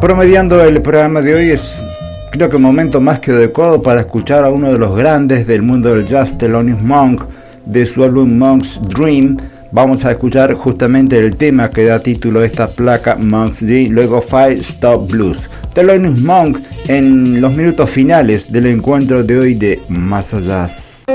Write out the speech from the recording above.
Promediando el programa de hoy, es creo que un momento más que adecuado para escuchar a uno de los grandes del mundo del jazz, Thelonious Monk, de su álbum Monk's Dream. Vamos a escuchar justamente el tema que da título a esta placa, Monk's Dream, luego Five Stop Blues. Thelonious Monk en los minutos finales del encuentro de hoy de Más Jazz.